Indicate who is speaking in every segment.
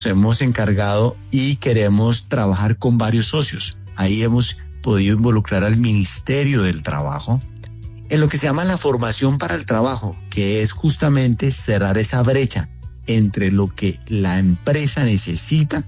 Speaker 1: hemos encargado y queremos trabajar con varios socios. Ahí hemos podido involucrar al Ministerio del Trabajo en lo que se llama la formación para el trabajo, que es justamente cerrar esa brecha entre lo que la empresa necesita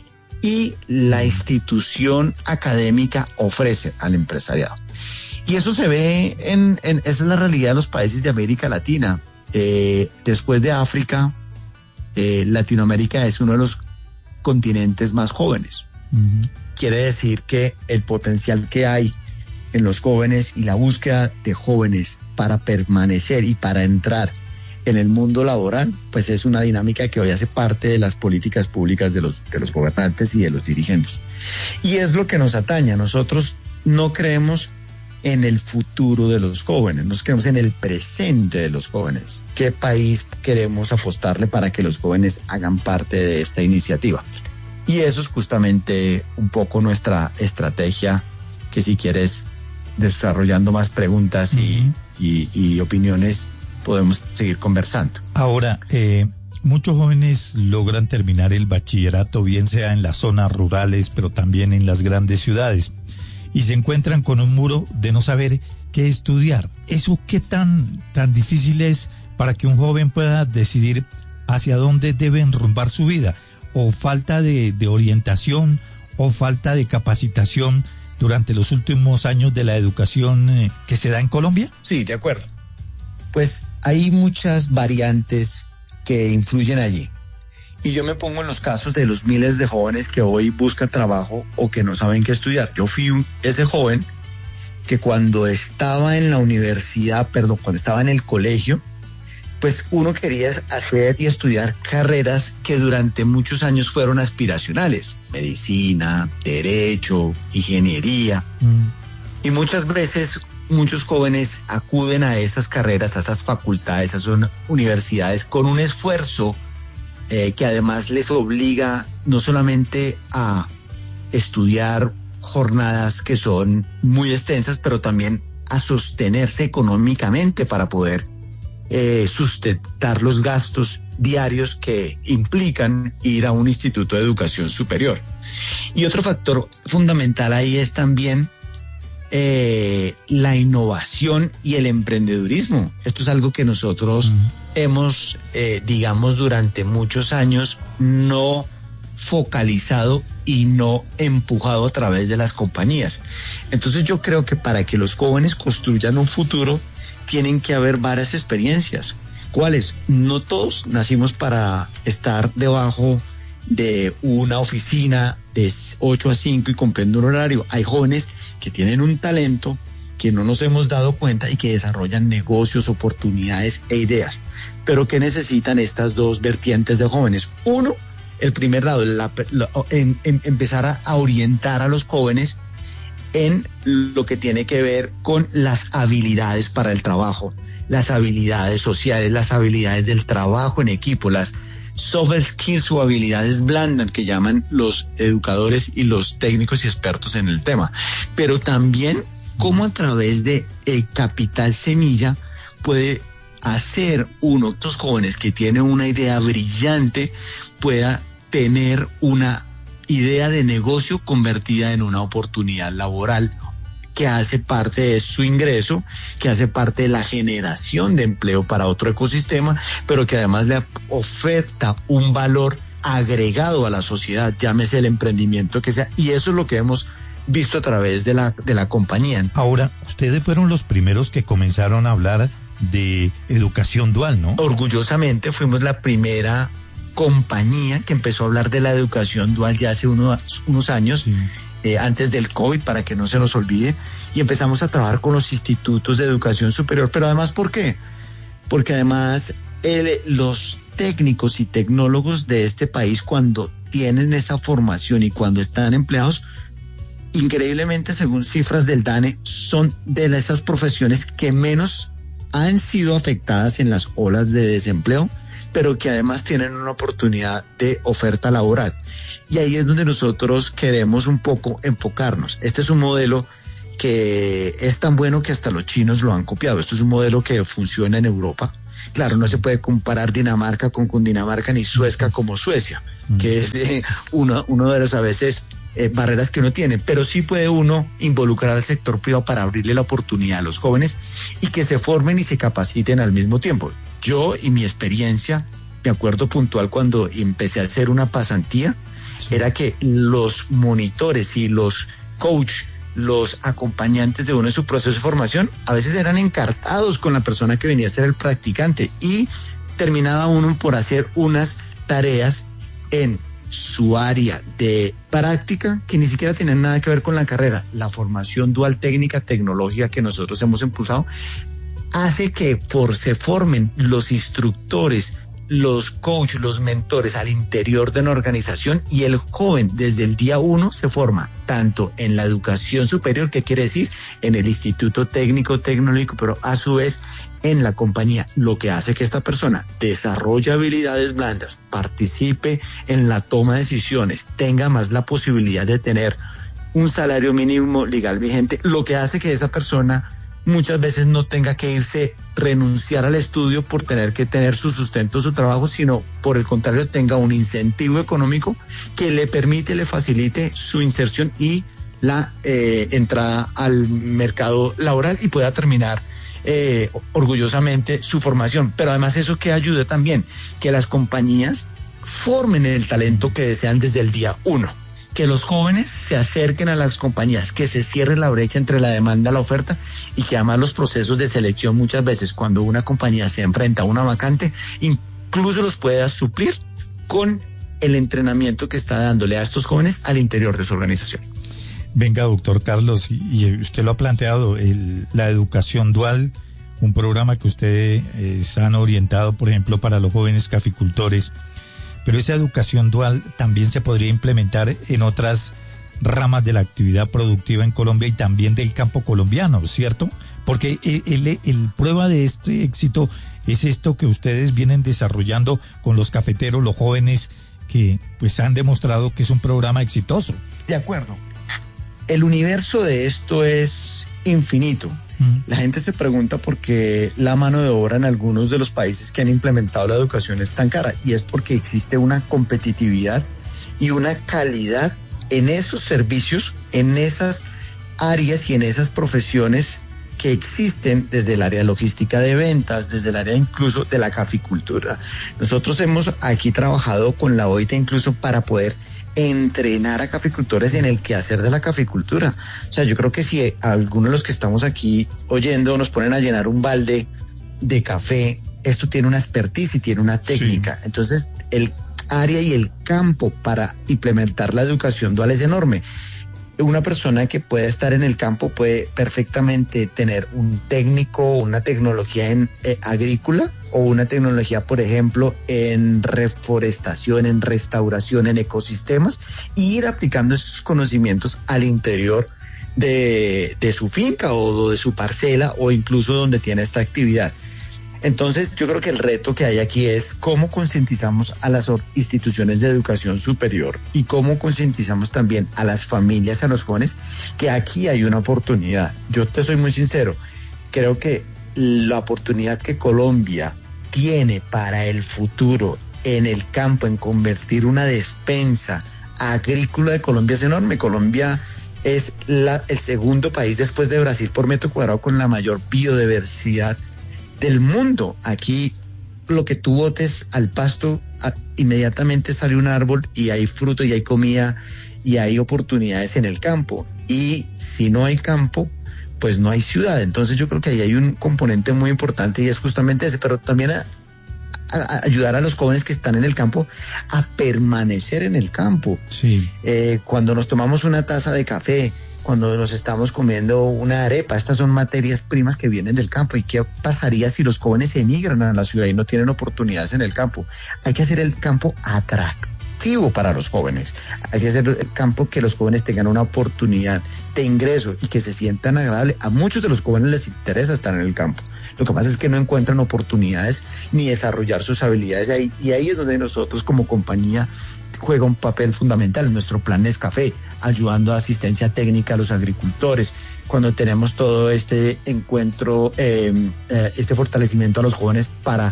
Speaker 1: y la institución académica ofrece al empresariado. Y eso se ve esa es la realidad de los países de América Latina. Después de África, Latinoamérica es uno de los continentes más jóvenes. Uh-huh. Quiere decir que el potencial que hay en los jóvenes y la búsqueda de jóvenes para permanecer y para entrar en el mundo laboral, pues es una dinámica que hoy hace parte de las políticas públicas de los gobernantes y de los dirigentes. Y es lo que nos atañe. Nosotros no creemos en el futuro de los jóvenes, nos creemos en el presente de los jóvenes. ¿Qué país queremos apostarle para que los jóvenes hagan parte de esta iniciativa? Y eso es justamente un poco nuestra estrategia, que si quieres, desarrollando más preguntas y opiniones, podemos seguir conversando.
Speaker 2: Ahora, muchos jóvenes logran terminar el bachillerato, bien sea en las zonas rurales, pero también en las grandes ciudades, y se encuentran con un muro de no saber qué estudiar. ¿Eso qué tan difícil es para que un joven pueda decidir hacia dónde debe enrumbar su vida? ¿O falta de orientación o falta de capacitación durante los últimos años de la educación que se da en Colombia?
Speaker 1: Sí, de acuerdo. Pues hay muchas variantes que influyen allí. Y yo me pongo en los casos de los miles de jóvenes que hoy buscan trabajo o que no saben qué estudiar. Yo fui ese joven que cuando estaba en la universidad, cuando estaba en el colegio, pues uno quería hacer y estudiar carreras que durante muchos años fueron aspiracionales. Medicina, derecho, ingeniería. Y muchas veces muchos jóvenes acuden a esas carreras, a esas facultades, a esas universidades con un esfuerzo que además les obliga no solamente a estudiar jornadas que son muy extensas, pero también a sostenerse económicamente para poder sustentar los gastos diarios que implican ir a un instituto de educación superior. Y otro factor fundamental ahí es también la innovación y el emprendedurismo. Esto es algo que nosotros hemos, digamos, durante muchos años no focalizado y no empujado a través de las compañías. Entonces yo creo que para que los jóvenes construyan un futuro tienen que haber varias experiencias. ¿Cuáles? No todos nacimos para estar debajo de una oficina de 8 a 5 y cumpliendo un horario. Hay jóvenes que tienen un talento que no nos hemos dado cuenta y que desarrollan negocios, oportunidades e ideas, pero que necesitan estas dos vertientes de jóvenes. Uno, el primer lado, empezar a orientar a los jóvenes en lo que tiene que ver con las habilidades para el trabajo, las habilidades sociales, las habilidades del trabajo en equipo, las soft skills o habilidades blandas que llaman los educadores y los técnicos y expertos en el tema. Pero también cómo a través de capital semilla puede hacer uno de estos jóvenes que tiene una idea brillante pueda tener una idea de negocio convertida en una oportunidad laboral que hace parte de su ingreso, que hace parte de la generación de empleo para otro ecosistema, pero que además le oferta un valor agregado a la sociedad, llámese el emprendimiento que sea, y eso es lo que hemos visto a través de la compañía.
Speaker 2: Ahora, ustedes fueron los primeros que comenzaron a hablar de educación dual, ¿no?
Speaker 1: Orgullosamente fuimos la primera compañía que empezó a hablar de la educación dual ya hace unos años, sí. Antes del COVID, para que no se nos olvide, y empezamos a trabajar con los institutos de educación superior. Pero además, ¿por qué? Porque además los técnicos y tecnólogos de este país, cuando tienen esa formación y cuando están empleados, increíblemente, según cifras del DANE, son de esas profesiones que menos han sido afectadas en las olas de desempleo, pero que además tienen una oportunidad de oferta laboral. Y ahí es donde nosotros queremos un poco enfocarnos. Este es un modelo que es tan bueno que hasta los chinos lo han copiado. Esto es un modelo que funciona en Europa. Claro, no se puede comparar Dinamarca con Cundinamarca ni Suecia como Suecia, que es uno de los a veces barreras que uno tiene, pero sí puede uno involucrar al sector privado para abrirle la oportunidad a los jóvenes y que se formen y se capaciten al mismo tiempo. Yo y mi experiencia, me acuerdo puntual cuando empecé a hacer una pasantía, era que los monitores y los coach, los acompañantes de uno en su proceso de formación, a veces eran encartados con la persona que venía a ser el practicante y terminaba uno por hacer unas tareas en su área de práctica que ni siquiera tenían nada que ver con la carrera. La formación dual técnica tecnológica que nosotros hemos impulsado hace que se formen los instructores, los coaches, los mentores al interior de una organización, y el joven desde el día 1 se forma tanto en la educación superior, que quiere decir en el instituto técnico tecnológico, pero a su vez en la compañía, lo que hace que esta persona desarrolle habilidades blandas, participe en la toma de decisiones, tenga más la posibilidad de tener un salario mínimo legal vigente, lo que hace que esa persona muchas veces no tenga que renunciar al estudio por tener que tener su sustento, su trabajo, sino por el contrario tenga un incentivo económico que le permite, le facilite su inserción y la entrada al mercado laboral y pueda terminar orgullosamente su formación. Pero además eso que ayuda también, que las compañías formen el talento que desean desde el día 1. Que los jóvenes se acerquen a las compañías, que se cierre la brecha entre la demanda y la oferta, y que además los procesos de selección muchas veces cuando una compañía se enfrenta a una vacante, incluso los pueda suplir con el entrenamiento que está dándole a estos jóvenes al interior de su organización.
Speaker 2: Venga, doctor Carlos, y usted lo ha planteado, la educación dual, un programa que ustedes han orientado, por ejemplo, para los jóvenes caficultores. Pero esa educación dual también se podría implementar en otras ramas de la actividad productiva en Colombia y también del campo colombiano, ¿cierto? Porque el prueba de este éxito es esto que ustedes vienen desarrollando con los cafeteros, los jóvenes, que pues han demostrado que es un programa exitoso.
Speaker 1: De acuerdo. El universo de esto es infinito. La gente se pregunta por qué la mano de obra en algunos de los países que han implementado la educación es tan cara, y es porque existe una competitividad y una calidad en esos servicios, en esas áreas y en esas profesiones que existen desde el área de logística de ventas, desde el área incluso de la caficultura. Nosotros hemos aquí trabajado con la OIT incluso para poder entrenar a caficultores en el quehacer de la caficultura. O sea, yo creo que si algunos de los que estamos aquí oyendo nos ponen a llenar un balde de café, esto tiene una expertise y tiene una técnica. Sí. Entonces, el área y el campo para implementar la educación dual es enorme. Una persona que pueda estar en el campo puede perfectamente tener un técnico, una tecnología en agrícola, o una tecnología, por ejemplo, en reforestación, en restauración, en ecosistemas, y ir aplicando esos conocimientos al interior de su finca o de su parcela, o incluso donde tiene esta actividad. Entonces, yo creo que el reto que hay aquí es cómo concientizamos a las instituciones de educación superior y cómo concientizamos también a las familias, a los jóvenes, que aquí hay una oportunidad. Yo te soy muy sincero, creo que la oportunidad que Colombia tiene para el futuro en el campo, en convertir una despensa agrícola de Colombia, es enorme. Colombia es el segundo país después de Brasil por metro cuadrado con la mayor biodiversidad del mundo. Aquí lo que tú botes al pasto, inmediatamente sale un árbol y hay fruto y hay comida y hay oportunidades en el campo. Y si no hay campo, pues no hay ciudad. Entonces yo creo que ahí hay un componente muy importante y es justamente ese, pero también a ayudar a los jóvenes que están en el campo a permanecer en el campo.
Speaker 2: Sí.
Speaker 1: Cuando nos tomamos una taza de café, cuando nos estamos comiendo una arepa, estas son materias primas que vienen del campo. ¿Y qué pasaría si los jóvenes emigran a la ciudad y no tienen oportunidades en el campo? Hay que hacer el campo atractivo para los jóvenes. Hay que hacer el campo que los jóvenes tengan una oportunidad de ingreso y que se sientan agradables. A muchos de los jóvenes les interesa estar en el campo. Lo que pasa es que no encuentran oportunidades ni desarrollar sus habilidades ahí. Y ahí es donde nosotros como compañía juega un papel fundamental. Nuestro plan Nescafé, ayudando a asistencia técnica a los agricultores. Cuando tenemos todo este encuentro, este fortalecimiento a los jóvenes para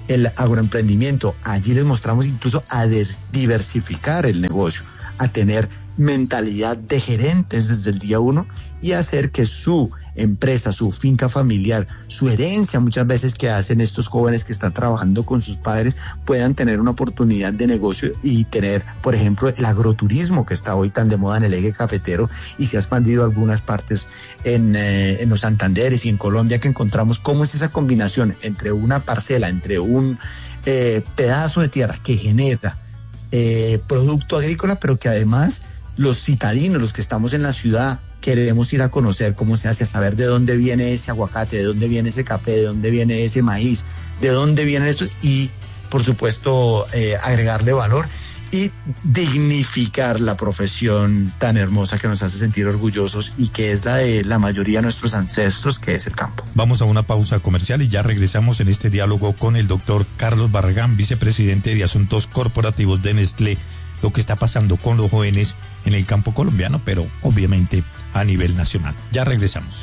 Speaker 1: el agroemprendimiento. Allí les mostramos incluso a diversificar el negocio, a tener mentalidad de gerentes desde el día uno y hacer que su empresa, su finca familiar, su herencia muchas veces que hacen estos jóvenes que están trabajando con sus padres puedan tener una oportunidad de negocio y tener, por ejemplo, el agroturismo que está hoy tan de moda en el eje cafetero y se ha expandido a algunas partes en los Santanderes y en Colombia, que encontramos cómo es esa combinación entre una parcela, entre un pedazo de tierra que genera producto agrícola, pero que además los citadinos, los que estamos en la ciudad, queremos ir a conocer cómo se hace, a saber de dónde viene ese aguacate, de dónde viene ese café, de dónde viene ese maíz, de dónde viene esto y, por supuesto, agregarle valor y dignificar la profesión tan hermosa que nos hace sentir orgullosos y que es la de la mayoría de nuestros ancestros, que es el campo.
Speaker 2: Vamos a una pausa comercial y ya regresamos en este diálogo con el doctor Carlos Barragán, vicepresidente de Asuntos Corporativos de Nestlé, lo que está pasando con los jóvenes en el campo colombiano, pero obviamente a nivel nacional. Ya regresamos.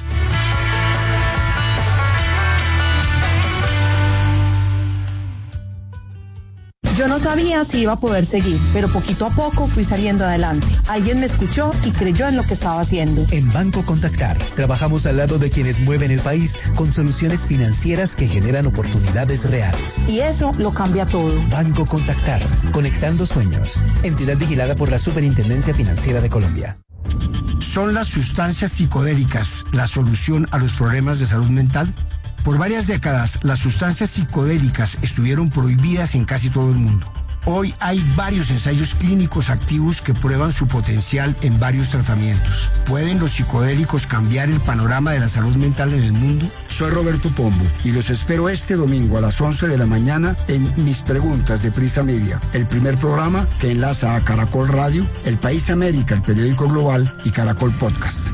Speaker 3: Yo no sabía si iba a poder seguir, pero poquito a poco fui saliendo adelante. Alguien me escuchó y creyó en lo que estaba haciendo.
Speaker 4: En Banco Contactar, trabajamos al lado de quienes mueven el país con soluciones financieras que generan oportunidades reales.
Speaker 3: Y eso lo cambia todo.
Speaker 4: Banco Contactar, conectando sueños. Entidad vigilada por la Superintendencia Financiera de Colombia.
Speaker 5: ¿Son las sustancias psicodélicas la solución a los problemas de salud mental? Por varias décadas, las sustancias psicodélicas estuvieron prohibidas en casi todo el mundo. Hoy hay varios ensayos clínicos activos que prueban su potencial en varios tratamientos. ¿Pueden los psicodélicos cambiar el panorama de la salud mental en el mundo? Soy Roberto Pombo y los espero este domingo a las 11 de la mañana en Mis Preguntas de Prisa Media, el primer programa que enlaza a Caracol Radio, El País América, el periódico global y Caracol Podcast.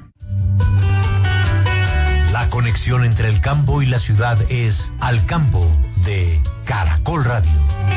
Speaker 6: La conexión entre el campo y la ciudad es Al Campo de Caracol Radio.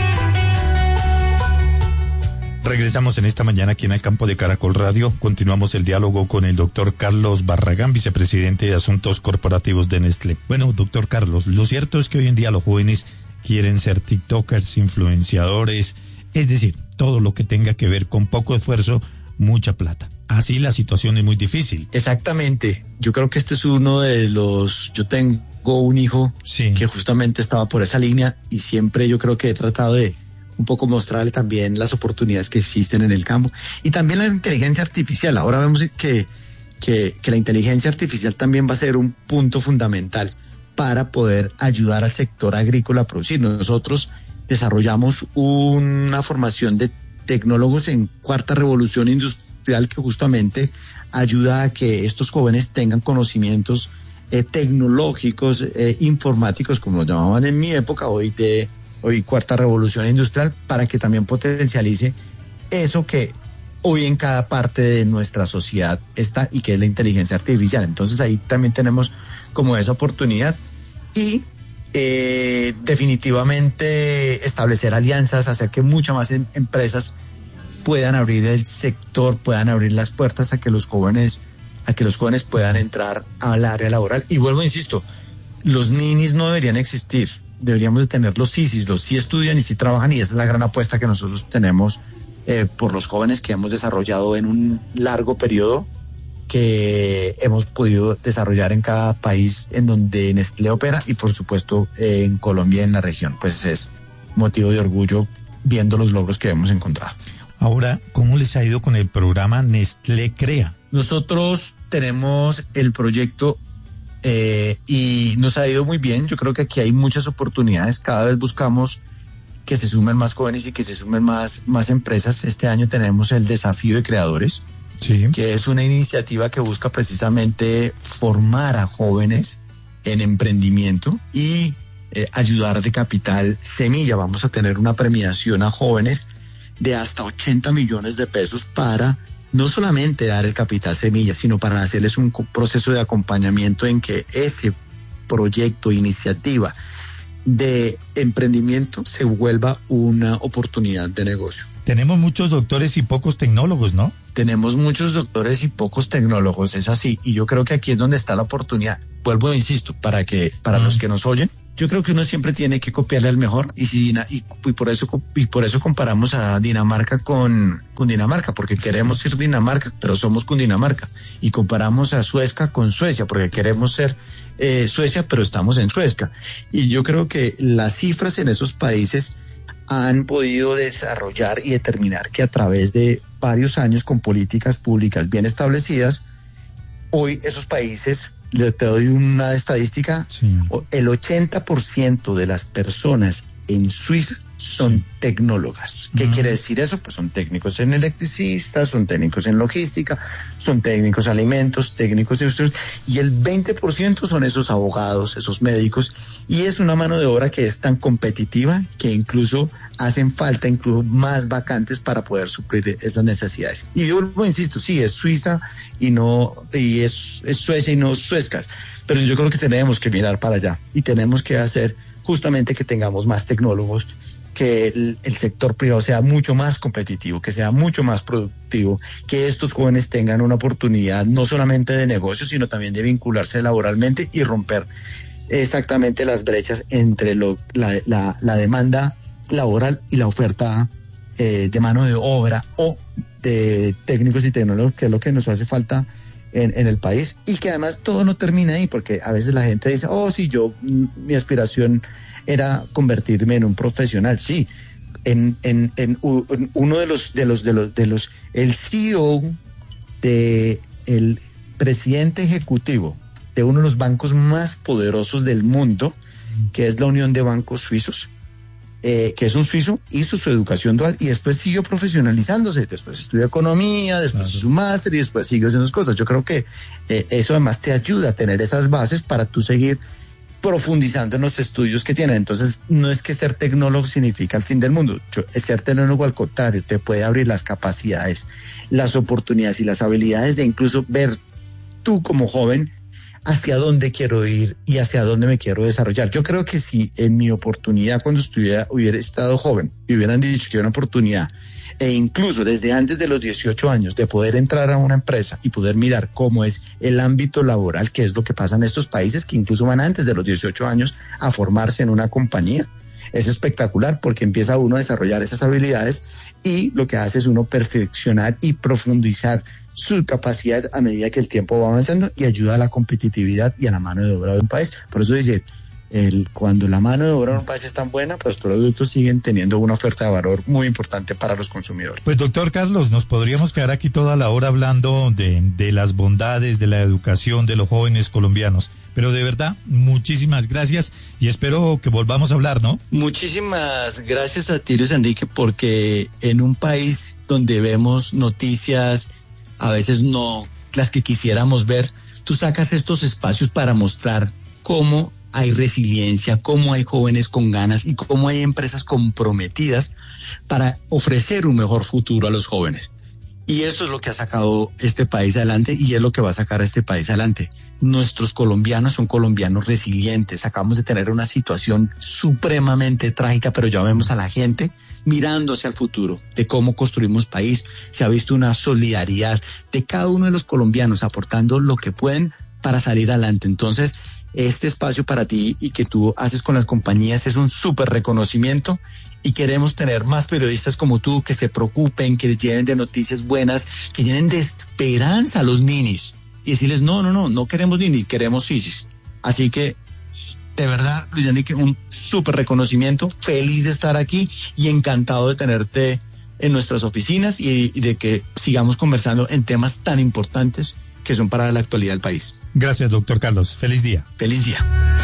Speaker 2: Regresamos en esta mañana aquí en el campo de Caracol Radio. Continuamos el diálogo con el doctor Carlos Barragán, vicepresidente de Asuntos Corporativos de Nestlé. Bueno, doctor Carlos, lo cierto es que hoy en día los jóvenes quieren ser tiktokers, influenciadores, es decir, todo lo que tenga que ver con poco esfuerzo, mucha plata. Así la situación es muy difícil.
Speaker 1: Exactamente. Yo creo que este es uno de los... Yo tengo un hijo que justamente estaba por esa línea y siempre yo creo que he tratado de un poco mostrarle también las oportunidades que existen en el campo y también la inteligencia artificial. Ahora vemos que la inteligencia artificial también va a ser un punto fundamental para poder ayudar al sector agrícola a producir. Nosotros desarrollamos una formación de tecnólogos en cuarta revolución industrial que justamente ayuda a que estos jóvenes tengan conocimientos tecnológicos, informáticos, como lo llamaban en mi época, hoy cuarta revolución industrial, para que también potencialice eso que hoy en cada parte de nuestra sociedad está y que es la inteligencia artificial. Entonces ahí también tenemos como esa oportunidad y definitivamente establecer alianzas, hacer que muchas más empresas puedan abrir el sector, puedan abrir las puertas a que los jóvenes puedan entrar al área laboral. Y vuelvo, insisto, los ninis no deberían existir, deberíamos de tener los sisis, los sí estudian y sí trabajan, y esa es la gran apuesta que nosotros tenemos por los jóvenes que hemos desarrollado en un largo periodo, que hemos podido desarrollar en cada país en donde Nestlé opera y por supuesto en Colombia, en la región. Pues es motivo de orgullo viendo los logros que hemos encontrado.
Speaker 2: Ahora, ¿cómo les ha ido con el programa Nestlé Crea?
Speaker 1: Nosotros tenemos el proyecto y nos ha ido muy bien. Yo creo que aquí hay muchas oportunidades. Cada vez buscamos que se sumen más jóvenes y que se sumen más empresas. Este año tenemos el Desafío de Creadores, que es una iniciativa que busca precisamente formar a jóvenes en emprendimiento y ayudar de capital semilla. Vamos a tener una premiación a jóvenes de hasta 80 millones de pesos para no solamente dar el capital semilla, sino para hacerles un proceso de acompañamiento en que ese proyecto, iniciativa de emprendimiento se vuelva una oportunidad de negocio.
Speaker 2: Tenemos muchos doctores y pocos tecnólogos, ¿no?
Speaker 1: Tenemos muchos doctores y pocos tecnólogos, es así, y yo creo que aquí es donde está la oportunidad. Vuelvo, insisto, para los que nos oyen, yo creo que uno siempre tiene que copiarle al mejor y por eso comparamos a Dinamarca con Dinamarca, porque queremos ser Dinamarca, pero somos Cundinamarca, y comparamos a Suecia con Suecia, porque queremos ser Suecia, pero estamos en Suecia. Y yo creo que las cifras en esos países han podido desarrollar y determinar que a través de varios años con políticas públicas bien establecidas, hoy esos países, te doy una estadística, sí. El 80% de las personas en Suiza son tecnólogas. ¿Qué quiere decir eso? Pues son técnicos en electricistas, son técnicos en logística, son técnicos en alimentos, técnicos en y el 20% son esos abogados, esos médicos, y es una mano de obra que es tan competitiva que incluso hacen falta incluso más vacantes para poder suplir esas necesidades. Y yo insisto, sí, es Suiza y es Suecia y no Suezcas, pero yo creo que tenemos que mirar para allá y tenemos que hacer justamente que tengamos más tecnólogos, que el sector privado sea mucho más competitivo, que sea mucho más productivo, que estos jóvenes tengan una oportunidad no solamente de negocio, sino también de vincularse laboralmente y romper exactamente las brechas entre la demanda laboral y la oferta de mano de obra o de técnicos y tecnólogos, que es lo que nos hace falta en el país, y que además todo no termina ahí, porque a veces la gente dice, sí, mi aspiración era convertirme en un profesional. Sí, en uno de los el CEO el presidente ejecutivo de uno de los bancos más poderosos del mundo, que es la Unión de Bancos Suizos, que es un suizo, hizo su educación dual y después siguió profesionalizándose, después estudió economía, después hizo su máster y después siguió haciendo esas cosas. Yo creo que eso además te ayuda a tener esas bases para tú seguir profundizando en los estudios que tienen. Entonces, no es que ser tecnólogo significa el fin del mundo. Ser tecnólogo, al contrario, te puede abrir las capacidades, las oportunidades y las habilidades de incluso ver tú como joven hacia dónde quiero ir y hacia dónde me quiero desarrollar. Yo creo que si en mi oportunidad cuando hubiera estado joven y hubieran dicho que había una oportunidad, e incluso desde antes de los 18 años, de poder entrar a una empresa y poder mirar cómo es el ámbito laboral, que es lo que pasa en estos países que incluso van antes de los 18 años a formarse en una compañía. Es espectacular porque empieza uno a desarrollar esas habilidades y lo que hace es uno perfeccionar y profundizar su capacidad a medida que el tiempo va avanzando y ayuda a la competitividad y a la mano de obra de un país. Por eso dice, cuando la mano de obra de un país es tan buena, pues los productos siguen teniendo una oferta de valor muy importante para los consumidores.
Speaker 2: Pues doctor Carlos, nos podríamos quedar aquí toda la hora hablando de las bondades de la educación de los jóvenes colombianos. Pero de verdad, muchísimas gracias y espero que volvamos a hablar, ¿no?
Speaker 1: Muchísimas gracias a ti, Luis Enrique, porque en un país donde vemos noticias, a veces no las que quisiéramos ver, tú sacas estos espacios para mostrar cómo hay resiliencia, cómo hay jóvenes con ganas y cómo hay empresas comprometidas para ofrecer un mejor futuro a los jóvenes. Y eso es lo que ha sacado este país adelante y es lo que va a sacar a este país adelante. Nuestros colombianos son colombianos resilientes. Acabamos de tener una situación supremamente trágica, pero ya vemos a la gente mirando hacia el futuro, de cómo construimos país. Se ha visto una solidaridad de cada uno de los colombianos aportando lo que pueden para salir adelante. Entonces, este espacio para ti y que tú haces con las compañías es un súper reconocimiento y queremos tener más periodistas como tú que se preocupen, que lleven de noticias buenas, que llenen de esperanza a los ninis y decirles no queremos ninis, queremos ISIS. Así que de verdad, Luis Enrique, un súper reconocimiento, feliz de estar aquí y encantado de tenerte en nuestras oficinas y de que sigamos conversando en temas tan importantes que son para la actualidad del país.
Speaker 2: Gracias, doctor Carlos. Feliz día.
Speaker 1: Feliz día.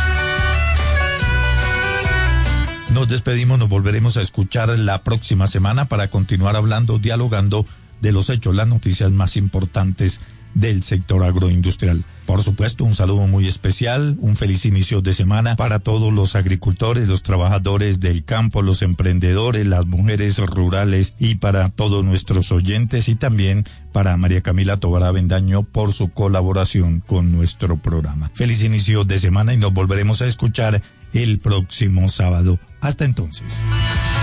Speaker 2: Nos despedimos, nos volveremos a escuchar la próxima semana para continuar hablando, dialogando de los hechos, las noticias más importantes del sector agroindustrial. Por supuesto, un saludo muy especial, un feliz inicio de semana para todos los agricultores, los trabajadores del campo, los emprendedores, las mujeres rurales y para todos nuestros oyentes y también para María Camila Tobar Avendaño por su colaboración con nuestro programa. Feliz inicio de semana y nos volveremos a escuchar el próximo sábado. Hasta entonces.